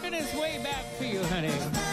working its way back for you, honey.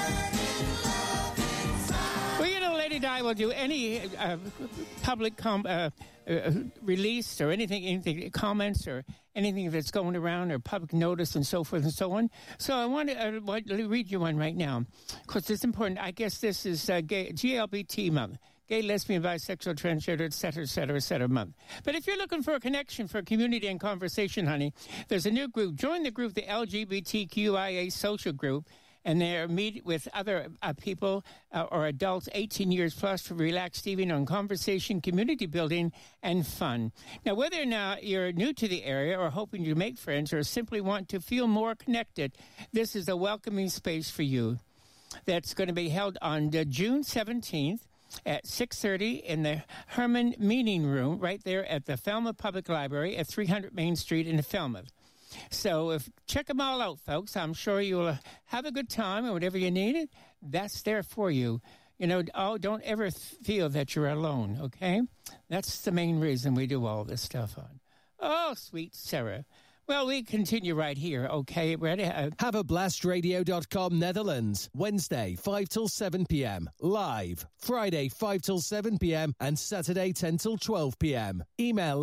Well, you know, Lady Di will do any public release or anything, comments or anything that's going around or public notice and so forth and so on. So I want to read you one right now because it's important. I guess this is GLBT month. Gay, lesbian, bisexual, transgender, et cetera, month. But if you're looking for a connection for community and conversation, honey, there's a new group. Join the group, the LGBTQIA social group, and they meet with other people or adults 18 years plus for relaxed evening on conversation, community building, and fun. Now, whether or not you're new to the area or hoping to make friends or simply want to feel more connected, this is a welcoming space for you. That's going to be held on June 17th. At 6:30 in the Herman Meeting Room, right there at the Falmouth Public Library at 300 Main Street in Falmouth. So check them all out, folks. I'm sure you'll have a good time and whatever you need, that's there for you. You know, don't ever feel that you're alone, okay? That's the main reason we do all this stuff on. Oh, sweet Sarah. Well, we continue right here, okay? Ready? HaveABlastRadio.com Netherlands. Wednesday, 5 till 7 p.m. Live. Friday, 5 till 7 p.m. and Saturday, 10 till 12 p.m. Email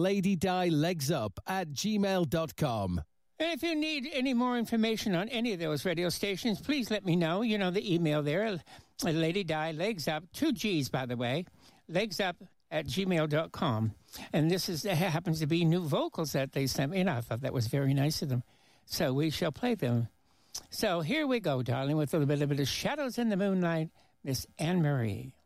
LadyDiLegsUp@gmail.com. And if you need any more information on any of those radio stations, please let me know. You know the email there, Lady Di Legs Up, 2 G's, by the way, legsup@gmail.com. And this happens to be new vocals that they sent me, and I thought that was very nice of them. So we shall play them. So here we go, darling, with a little bit of Shadows in the Moonlight, Miss Anne Marie.